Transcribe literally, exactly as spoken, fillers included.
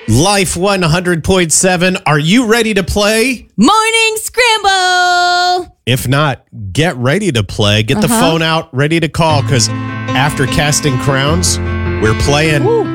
Life one hundred point seven. Are you ready to play? Morning Scramble! If not, get ready to play. Get the Uh-huh. phone out, ready to call, because after casting crowns, we're playing Ooh.